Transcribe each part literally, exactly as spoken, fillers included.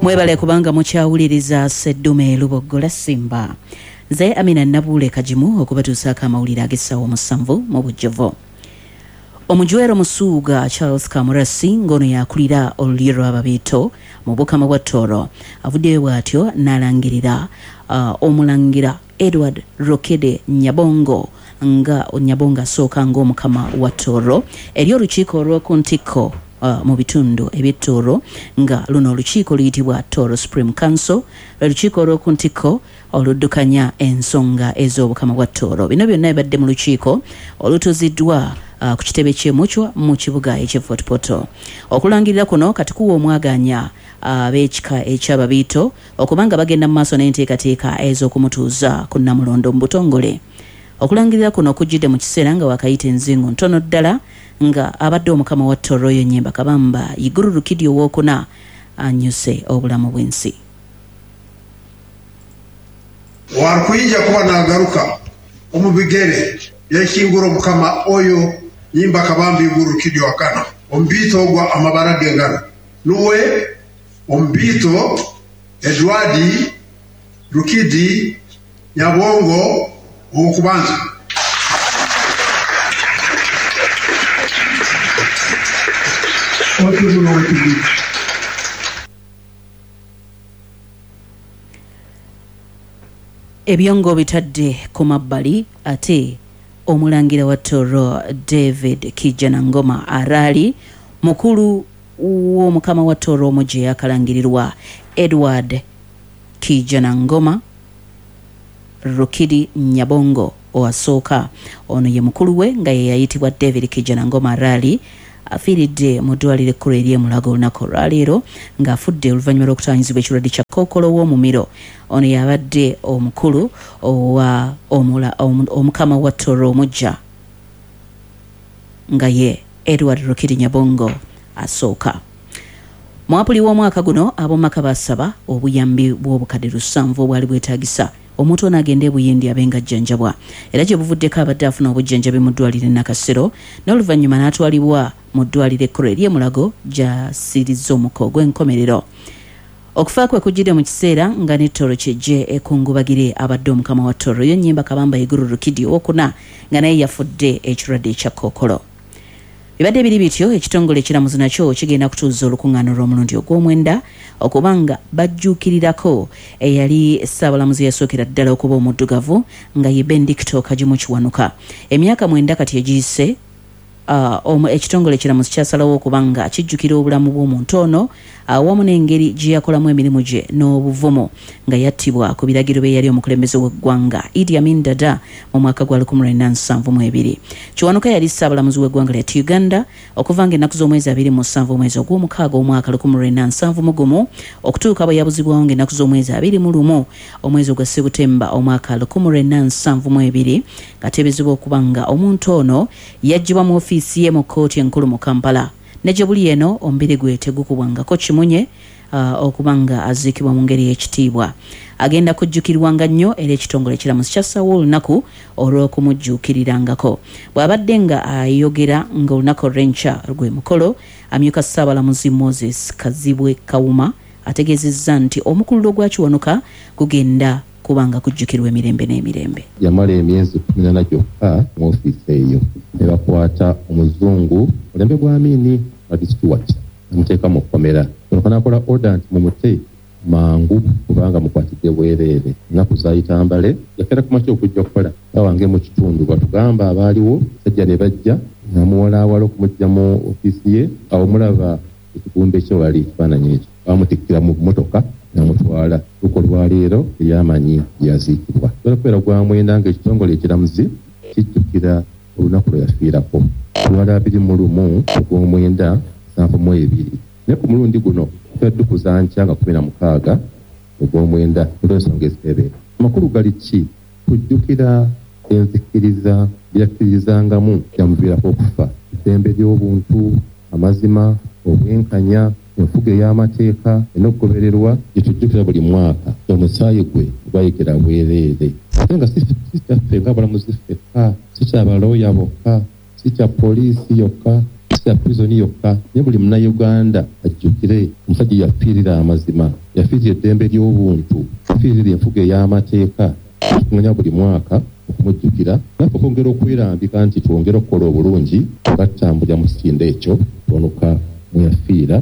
Mwebale kubanga mukyawuliriza Seddume Lubogola Simba. Nze Amina Nabule Kajimu okubatuusaako amawulire ag'essaawa musanvu mu bujjuvu. Omujwero Musuuga Charles Kamurasi ngono yakulira olulyo lw'ababiito mu Bukama bwa Tooro avuddeyo bw'atyo n'alangirira uh, omulangira Edward Rokede Nyabongo nga Nyabongo asooka ng'omukama wa Tooro eri olukiiko olw'oku ntikko uh, mu bitundu eby'Etooro nga luno olukiiko luyitibwa Tooro Supreme Council olukiiko olw'oku ntikko oluddukanya ensonga ez'obukama bwa Tooro. Bino byonna bibadde mu lukiiko olutuziddwa Uh, ku kitebe ky'emucwa mu kibuga eky'e Fort Portal. Okulangirira kuno kati kuwa omwaganya ab'ekika uh, eky'ababiito okubanga bagenda mu maaso n'enteekateeka ez'okumutuuza ku Namulondo mu butongole. Okulangirira kuno kujjidde mu kiseera nga wakayita enzingo ntono ddala nga abadde omukama wa Tooro Nyemba Kabamba Iguru Lukidi owookuna anyuse obulamu bw'ensi. Warkuyinja kuba n'agaruka omubigere yekingura omukama oyo Nyemba Kabamba Iguru Lukidi wakana ombiito ogwa amabara gengana luwe ombiito Edward Rukidi Nyabongo okubanza ebyongo bitadde ku mabbali ate omulangira wa Tooro David Kijana Ngoma Arali mukulu w'omukama wa Tooro omuje yakalangirirwa Edward Kijana Ngoma Rukidi Nyabongo owasooka ono ye mukulu we nga ye yayitibwa David Kijana Ngoma Arali afiiridde mu ddwaliro ekkulu ery'e Mulago olunaku olwaleero ng'afudde oluvannyuma lw'okutawaanyizibwa ekirwadde kya kkookolo w'omumiro. Ono yabadde omukulu owa omula omukama wa Tooro omujja nga ye Edward Rukidi Nyabongo asooka. Mu Apuli w'omwaka guno ab'omaka basaba obuyambi bw'obukadde lusanvu obwali bwetaagisa omuntu ono agenda ebuyindi abenga jjanjabwa era gye buvuddeko abadde afuna obujjanjabi mu ddwaliro Nakasero n'oluvannyuma n'atwalibwa mu ddwaliro ekkulu ery'e Mulago gy'asirizza omuko gw'enkomerero. Okufa kwe kujjidde mu kiseera nga ne Tooro kyejje ekungubagire abadde omukama wa Tooro Nyemba Kabamba Iguru Lukidi owookuna nga naye yafudde ekirwadde ekya kkookolo. Bibadde biri bityo ekitongole ekiramuzi nakyo kigenda kutuuza olukuŋŋaana olw'omulundi ogw'omwenda okubanga bajjuukirirako eyali Ssaabalamuzi yasookera ddala okuba omuddugavu nga ye Benedicto Kajimu Kiwanuka. Emyaka mwenda kati egiyise uh, ekitongole ekiramuzi kyasalawo okubanga kijjukira obulamu bw'omuntu ono awamu n'engeri gye yakolamu emirimu gye n'obuvumu nga yattibwa ku biragiro bye yali omukulembeze w'eggwanga Idi Amin Dada mu mwaka gwa lukumi lwenda nsanvu mu ebiri. Kiwanuka yali Ssaabalamuzi w'eggwanga lya Uganda okuva nga ennaku z'omwezi abiri mu nsanvu omwezi ogw'omukaaga omwaka lukumi lwenda nsanvu mu gumu okutuuka bwe yabuzibwawo ng'ennaku z'omwezi abiri mu lumu omwezi ogwa Sebutemba omwaka lukumi lwenda nsanvu mu ebiri ng'ateebezebwa okuba nga omuntu ono yaggyibwa mu ofiisi ye mu kkooti enkulu mu Kampala. Neje buli eno ombiri gwe tegukubwangako kimunye uh, okubanga aziikibwa mu ngeri y'ekitiibwa. Agenda kujjukirwanga nnyo era ekitongole ekiramuzi kyassawo olunaku olw'okumujjuukirirangako. Bw'abadde nga ayogera nga olunaku olw'enkya lwe mukolo amyuka Ssaabalamuzi Moses Kazibwe Kawuma ategeezezza nti omukululo gwa Kiwanuka gugenda kubanga kujjukirwa emirembe n'emirembe. Yamala emyezi kumi na nana gyokka mu ofiisi eyo ne bakwata omuzungu mulembe gwa Amini Stewart amuteeka mu kkomera. Ono nakola order nti mumute mangu kubanga mukwatidde bwereere. Ennaku zaayita mbale yakera kumakya okujja okukola bawange mu kitundu batugamba abaaliwo sajja ne bajja namuwalaawala okumujja mu ofiisi ye awo mulaba ekigumbe ekyo wali ekifaananyi ekyo bamutikkira mu mmotoka namutwala luko lwaleero eyamanyi yaziikibwa. Olw'okubeera gwa mwenda ng'ekitongole ekiramuzi kijjukira olunaku lwe yafiirako lwala abiri mu lumu ogw'omwenda nsanvu mu ebiri. Naye ku mulundi guno tuddukuza nkya nga kumi na mukaaga ogw'omwenda olw'ensonga eziteebeera. Amakulu gali ki? Kujjukira enzikiriza byakkirizangamu yamuviirako okufa. Eddembe ly'obuntu, amazima, obwenkanya, enfuga ey'amateeka n'okugobererwa gyetujjukira buli mwaka. Omusaayi gwe gwayekera bwereere. Ate nga si kyaffe ng'abalamuzi ffekka, si kyabalooya bokka, si kya poliisi yokka, ya prisoni yokka ne buli munnayuganda ajjukire omusajja yafiirira amazima, yafiirira eddembe ly'obuntu, yafiirira enfuga ey'amateeka. Tuŋŋanya buli mwaka okumujjukira naffe okwongera okwerambika nti twongere okukola obulungi nga tutambulira mu kisinde ekyo tuwonuka mweyafiira.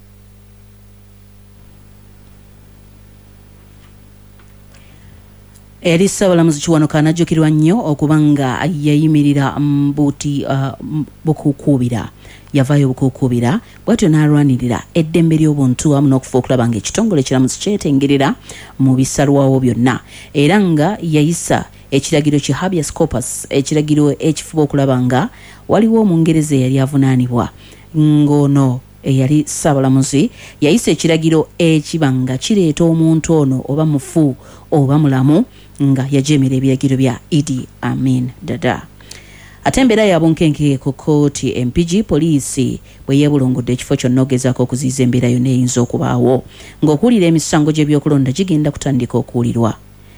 Eri Ssaabalamuzi Kiwanuka anajjukirwa nnyo okuba nga yayimirira mbuti uh, bukuukubira yavaayo bukuukubira bw'atyo n'alwanirira eddembe ly'obuntu wamu n'okufa okulaba nga ekitongole kiramuzi kyetengerera mu bisalwawo byonna, era nga yayisa ekiragiro ki habeas corpus, ekiragiro ekifuba okulaba nga waliwo omungereza eyali avunaanibwa ng'ono eyali Ssaabalamuzi yayisa ekiragiro ekiba nga kireeta omuntu ono oba mufu oba mulamu nga yajeemera ebiragiro bya Idi Amin Dada. Ate embeera ya bunkenke ku kkooti M P G poliisi bwe yeebulungudde ekifo kyonna ogezaako okuziyiza embeera yonna eyinza okubaawo ng'okuwulira emisango gy'ebyokulonda gigenda kutandika okuwulirwa.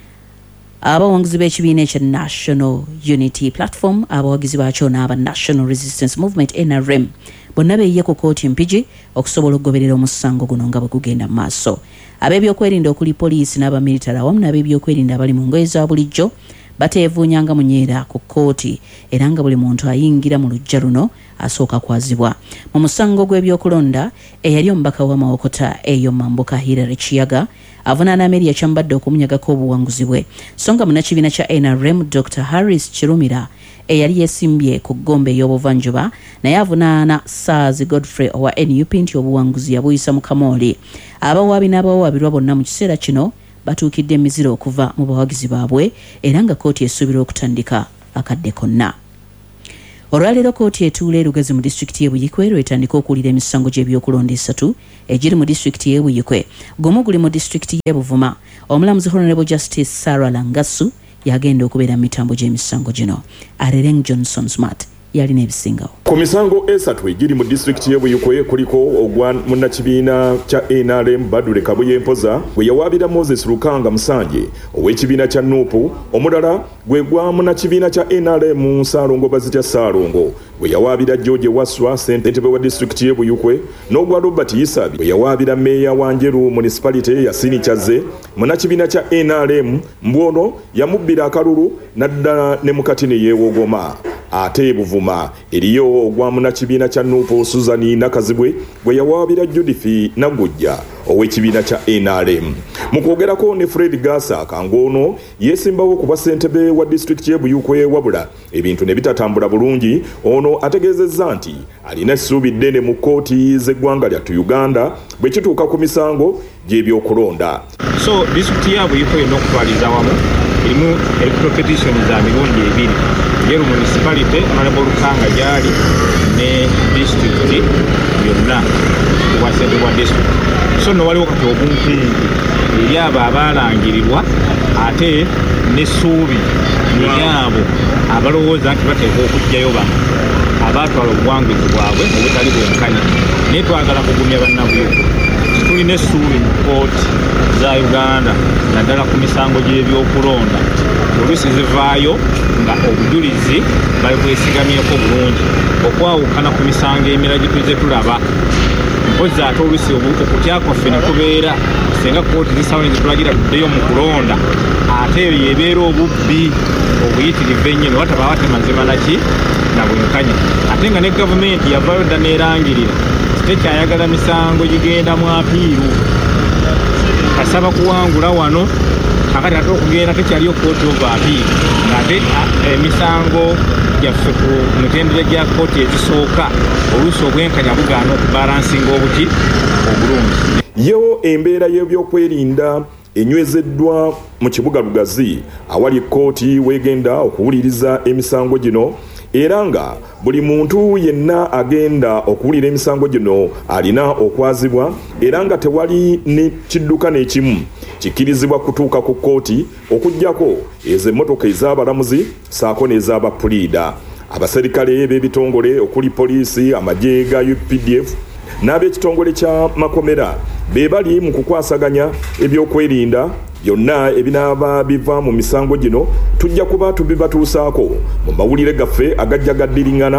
Abawagizi b'ekibiina ekya National Unity Platform, abawagizi baakyo n'aba National Resistance Movement N R M bonna beeyiye ku kkooti M P G okusobola okugoberera omusango guno nga bwe gugenda mu maaso. Ab'ebyokwerinda okuli poliisi n'abamilitale awamu n'ab'ebyokwerinda abali mu ngoye za bulijjo bateevuunyanga munyeera ku kkooti era nga buli muntu ayingira mu luggya luno asooka kwazibwa. Mu musango gw'ebyokulonda eyali omubaka wa Mawokota eyo Mambuka Hilary Kiyaga avunaana Amelia Kyambadde okumunyagako obuwanguzi bwe, so nga munnakibiina kya N R M Doctor Harris Kirumira eyali yeesimbye ku ggombe ey'obuvanjuba naye avunaana Saazi Godfrey owa N U P nti obuwanguzi yabuyisa mu Kamooli. Abawaabi n'abawaabirwa bonna mu kiseera kino batuukidde emiziro okuva mu bawagizi baabwe era nga kkooti esuubira okutandika akadde konna. Olwaleero kkooti etuula e Lugezi mu disitulikiti y'e Buyikwe lwetandika okuwulira emisango gy'ebyokulonda esatu egiri mu disitulikiti y'e Buyikwe. Gumu guli mu disitulikiti y'e Buvuma. Omulamuzi Honorable Justice Sarah Langasu yagenda okubeera mu mitambo gy'emisango gino. Arereng Johnson Smart yalina ebisingawo. Ku misango esatu egiri mu disitulikiti y'e Buyikwe kuliko ogwa munnakibiina kya N R M Badule Kabuye Mpoza gwe yawaabira Moses Lukanga Musanje ow'ekibiina kya Nuupu, omulala gwe gwa munnakibiina kya N R M Ssaalongo Bazitya Ssaalongo gwe yawaabira George Waswa ssentebe wa disitulikiti y'e Buyikwe, n'ogwa Robert Yisabi gwe yawaabira Meeya wa Njeru municipality ya Sinikyaze. Munnakibiina kya N R M Mbwono yamubbira akalulu n'addala ne mukatini yeewogoma. Ate Buvuma eriyo ogwa munnakibiina kya Nuupu Suzani Nakazibwe gwe yawaabira Judith Nagujja ow'ekibiina kya N R M. Mu kwogerako ne Fred Gasa Kangono yeesimbawo ku bwassentebe wa disitulikiti y'e Buyikwe wabula ebintu ne bitatambula bulungi. Ono ategeezezza nti alina essuubi ddene mu kkooti z'eggwanga lyattu Uganda bwe kituuka ku misango gy'ebyokulonda. So disitulikiti ya Buyikwe yonna okutwaliza wamu erimu electoral petition za mirundi ebiri Njeru municipality Honorable Lukanga gyali ne disitulikiti yonna owasente wa district. So no waliwo kati obunkungu eri abo abalangirirwa ate n'essuubi eri abo abalowooza nti bateeka okujjayo bano abaatwala obuwanguzi bwabwe mu butali bwenkanya. Naye twagala kugumya bannabuyiko tulina essuubi mu kkooti za Uganda naddala ku misango gy'ebyokulonda oluusi zivaayo nga obujulizi bali bwesigamyeko bulungi okwawukana ku misango emirala gye tuze tulaba. Mpozi ate oluusi okutya kwaffe ne kubeera singa kkooti zisawo ne zitulagira tuddeyo mu kulonda ate eyo yebeera obubbi obuyitirivu ennyo wataba watemazima naki na bwenkanya. Ate nga ne gavumenti yavaayo dda neerangirira tekyayagala misango gigenda mu apiiru. Kasaba kuwangula wano kakati ate okugenda tekyaliyo kkooti ova apiiru ng'ate emisango gyaffe ku mitendera gya kkooti ezisooka oluusi obwenkanya bugaana okubalansinga obuki obulungi. Yo embeera y'ebyokwerinda enywezeddwa mu kibuga Lugazi awali kkooti weegenda okuwuliriza emisango gino era nga buli muntu yenna agenda okuwulira emisango gino alina okwazibwa era nga tewali ne kidduka n'ekimu kikkirizibwa kutuuka ku kkooti okuggyako ezo emmotoka ez'abalamuzi saako n'ez'abapuliida. Abaserikale b'ebitongole okuli poliisi, amagye ga U P D F n'ab'ekitongole kya Makomera be bali mu kukwasaganya ebyokwerinda byonna ebinaaba biva mu misango gino tujja kuba tubibatuusaako mu mawulire gaffe agajja gaddiriŋŋana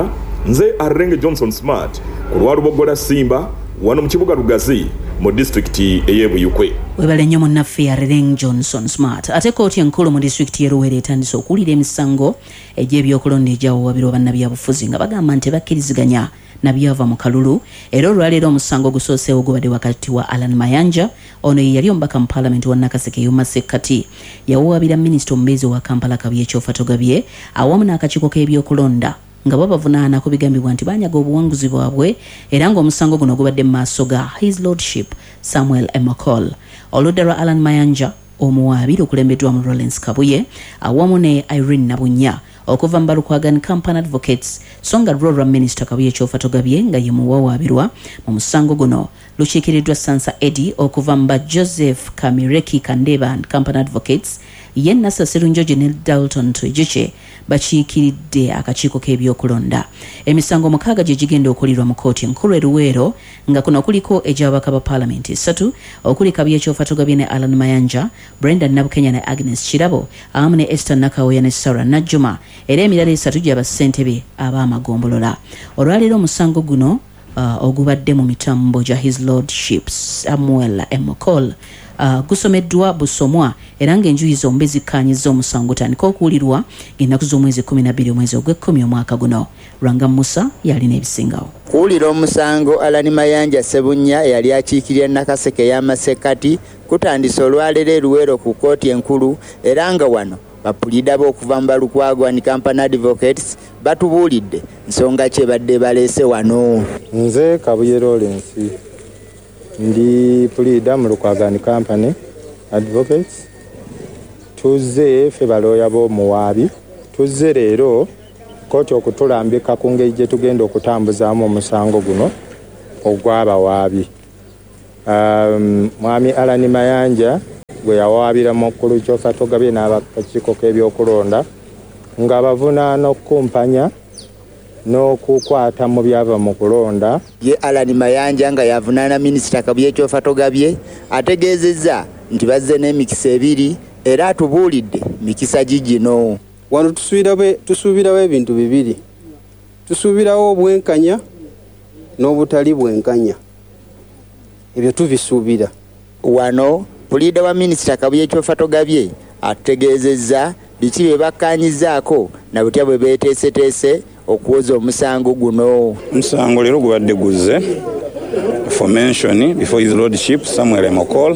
nze Arrenge Johnson Smart ku lwalubogola Simba wano mu kibuga Lugazi mu disitulikiti ey'Ebuyukwe. Webale nnyo munnaffe Arrenge Johnson Smart. Ate kkooti enkulu mu disitulikiti y'e Luweero etandise okuwulira emisango egy'ebyokulonda egyawawabirwa bannabyabufuzi nga bagamba nti bakkiriziganya nabyava mu kalulu. Era olwaleero omusango gusooseewo gubadde wakati wa Alan Mayanja, ono ye yali omubaka mu paalamenti wa Nakaseke y'Omasekkati, yawawabira minisita omubeezi wa Kampala Kabuye Kyofa Togabye awamu n'akakiiko k'ebyokulonda nga babavunaana ku bigambibwa nti banyaga obuwanguzi bwabwe, era ng'omusango guno gubadde mu maaso ga His Lordship Samuel Emokol. Oludda lwa Alan Mayanja omuwaabi lukulembeddwa mu Lawrence Kabuye awamu ne Irene Nabunya okuva mu Balukwagan Company Advocates, so nga lwo lwa minisita Kabuye Kyofa Togabye nga ye muwawaabirwa mu musango guno lukiikiriddwa Sansa Eddie okuva mu Joseph Kamireki Kandeba and Company Advocates, ye Nasasiru Njoji ne Dalton Twijuche bakiikiridde akakiiko k'ebyokulonda. Emisango mukaaga gye gigenda okulirwa mu kkooti enkulu e Luweero, nga kuno kuliko egy'ababaka ba paalamenti esatu okuli Kabuye Kyofa Togabye ne Alan Mayanja, Brenda Nabukenya ne Agnes Kirabo awamu ne Esther Nakawoya ne Sarah Najjuma, era emirala esatu gy'aba ssentebe ab'amagombolola. Olwaleero omusango guno uh, ogubadde mu mitambo gya His Lordship Samuel Emokol Uh, gusomeddwa busomwa era ng'enjuyi zombi zikkaanyizza omusango otandika okuwulirwa ng'ennaku z'omwezi kumi na bbiri omwezi ogw'ekkumi omwaka guno. Lwanga Musa yalina ebisingawo. Kuwulira omusango Alani Mayanja Ssebunya eyali akiikirira Nakaseke y'Amasekkati kutandise olwaleero e Luweero ku kkooti enkulu, era nga wano bapulida b'okuva mu Balukwagan Company Advocates batubuulidde nsonga kye badde baleese wano. Nze Kabuye Lawrence ndi pulida mu Lukwagan Company Advocates. Tuzze ffe balooya b'omuwaabi, tuzze leero kkooti okutulambika ku ngeri gye tugenda okutambuzaamu omusango guno ogw'abawaabi. Um, Mwami Alan Mayanja gwe yawaabira Mukulu Kyofa Togabye n'akakiiko k'ebyokulonda nga bavunaana okukumpanya n'okukwata mu byava mu kulonda. Ye Alan Mayanja nga yavunaana minisita Kabuye Kyofa Togabye ategeezezza nti bazze n'emikisa ebiri era atubuulidde mikisa gigino. Wano tusuubirawo ebintu bibiri, tusuubirawo obwenkanya n'obutali bwenkanya, ebyo tubisuubira wano. Pulida wa minisita Kabuye Kyofa Togabye ategeezezza biki bye bakkaanyizaako na butya bwe beeteeseteese okuwoza omusango guno. Omusango leero gubadde guzze for mention before His Lordship Samuel Emokol,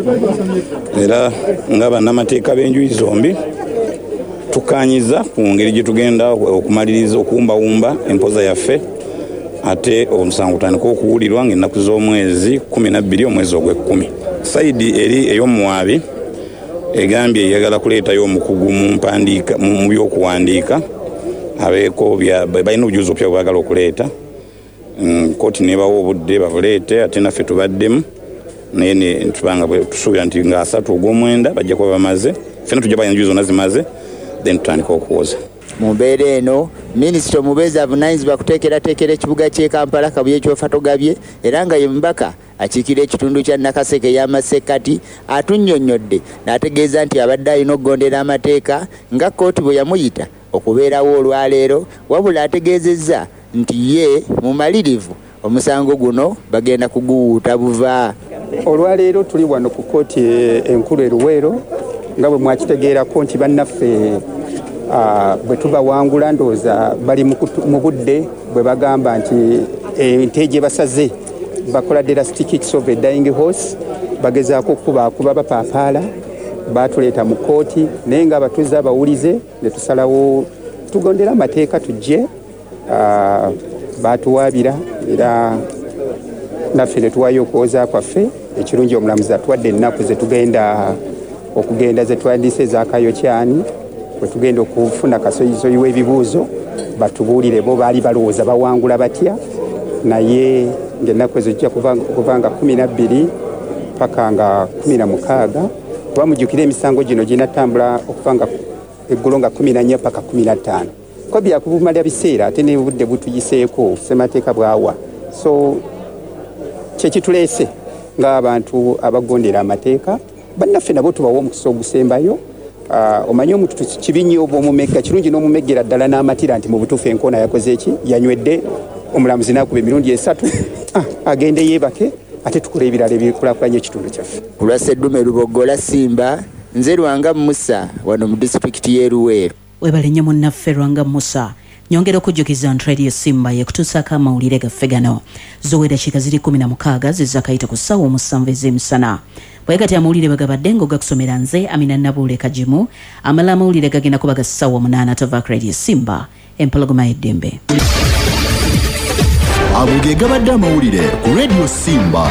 era nga bannamateeka b'enjuyi zombi tukkaanyiza ku ngeri gye tugenda okumaliriza okuwumbawumba empoza yaffe, ate omusango tandika okuwulirwa ng'ennaku z'omwezi kumi na bbiri omwezi ogw'ekkumi. Saidi eri ey'omuwaabi egambye eyagala kuleetayo omukugu mu mpandiika mu by'okuwandiika abeeko balina obujulizi obupya bwagala okuleeta. Kkooti neebawa obudde babuleete, ate naffe tubaddemu naye tubanga tusuubira nti nga asatu ogw'omwenda bajja kuba bamaze, ffena tujja baya enjuyi zonna zimaze, then tutandika okuwoza. Mu mbeera eno minisita omubeezi avunaanyizibwa kuteekerateekera ekibuga ky'e Kampala Kabuye Kyofa Togabye era nga ye mubaka akiikira ekitundu kya Nakaseke y'Amasekkati atunnyonnyodde n'ategeeza nti abadde alina okugondera amateeka nga kkooti bwe yamuyita okubeerawo olwaleero, wabula ategeezezza nti ye mumalirivu omusango guno bagenda kuguwuuta buva. Olwaleero tuli wano ku kkooti enkulu e Luweero nga bwe mwakitegeerako nti bannaffe bwe tubawangula ndowooza bali mu budde bwe bagamba nti ente gye basaze bakola drastic kicks of a dying horse, bagezaako okubaakuba bapaapaala, baatuleeta mu kkooti naye nga abatuuze abawulize ne tusalawo tugondera amateeka tujje. Baatuwaabira era naffe ne tuwaayo okuwoza kwaffe. Ekirungi omulamuzi atuwadde ennaku ze tugenda okugenda ze twandise ez'akayokyani bwe tugenda okufuna kasoyisoyi w'ebibuuzo batubuulire bo baali balowooza bawangula batya, naye ng'ennaku ezo zijja kuva nga kumi na bbiri paka nga kumi na mukaaga, kuba mujjukira emisango gino ginatambula okuva nga eggulo nga kumi na nnya paka kumi na ttaano. Ko byakubumalira biseera ate n'obudde butuyiseeko ssemateeka bwawa. So kyekituleese ng'abantu abagondera amateeka bannaffe nabo tubawa omukisa ogusembayo uh, omanyi omuntu kibi nnyo oba omumegga kirungi n'omumeggera ddala n'amatira nti mu butuufu enkoona yakoze eki yanywedde omulamuzi n'akuba emirundi esatu ah, agende yeebake ate tukole ebirala ebikulaakulanya ekitundu kyaffe. Ku lwa Sseddume Lubogola Simba, nze Lwanga Musa wano mu disitulikiti y'e Luweero. Webale nnyo munnaffe Lwanga Musa. Nyongera okujjukiza nti Radio Simba yekutuusaako amawulire gaffe gano zowera dakiika ziri kumi na mukaaga zizakayita ku ssaawa omusanvu ez'emisana. Bwe kati amawulire bagabadde ng'ogakusomera nze Amina Nabuule Kajimu, amala amawulire gagenda kuba ga ssaawa munaana atavaako Radio Simba empologoma y'eddembe. Ago ge gabadde amawulire ku Radio Simba.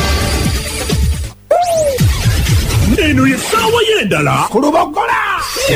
Eno ye ssaawa y'endala ku Lubogola.